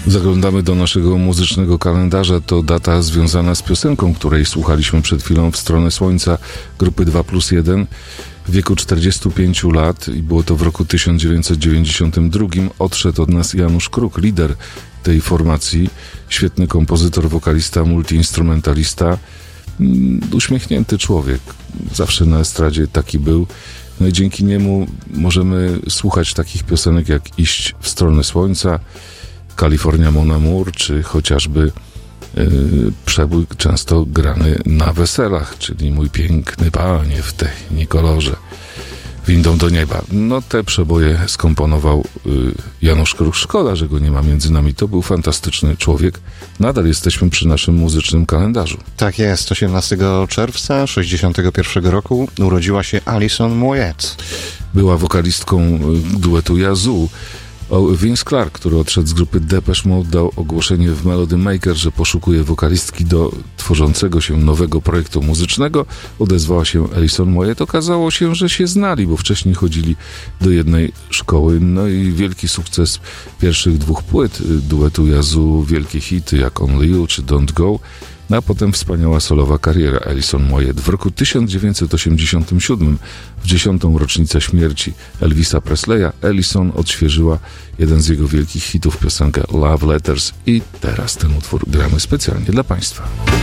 Zaglądamy do naszego muzycznego kalendarza. To data związana z piosenką, której słuchaliśmy przed chwilą, W stronę słońca grupy 2+1. W wieku 45 lat, i było to w roku 1992, odszedł od nas Janusz Kruk, lider tej formacji, świetny kompozytor, wokalista, multiinstrumentalista, uśmiechnięty człowiek. Zawsze na estradzie taki był. No i dzięki niemu możemy słuchać takich piosenek jak Iść w stronę słońca, California Mon Amour, czy chociażby przebój często grany na weselach, czyli Mój piękny panie w technikolorze, Windą do nieba. No te przeboje skomponował Janusz Kruk. Szkoda, że go nie ma między nami. To był fantastyczny człowiek. Nadal jesteśmy przy naszym muzycznym kalendarzu. Tak jest. 18 czerwca 1961 roku urodziła się Alison Moyet. Była wokalistką duetu Yazoo. Vince Clarke, który odszedł z grupy Depeche Mode, dał ogłoszenie w Melody Maker, że poszukuje wokalistki do tworzącego się nowego projektu muzycznego. Odezwała się Alison Moyet. Okazało się, że się znali, bo wcześniej chodzili do jednej szkoły. No i wielki sukces pierwszych dwóch płyt duetu Yazoo, wielkie hity jak Only You czy Don't Go. No a potem wspaniała solowa kariera Alison Moyet. W roku 1987, w 10. rocznicę śmierci Elvisa Presleya, Alison odświeżyła jeden z jego wielkich hitów, piosenkę Love Letters, i teraz ten utwór gramy specjalnie dla Państwa.